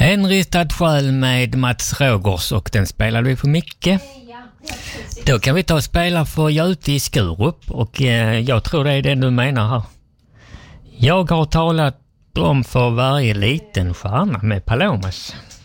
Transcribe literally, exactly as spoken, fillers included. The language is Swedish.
En ristad själ med Mats Rogers och den spelade vi på mycket. Då kan vi ta och spela för Göte i Skurup och eh, jag tror det är det du menar här. Jag har talat om för varje liten stjärna med Palomas.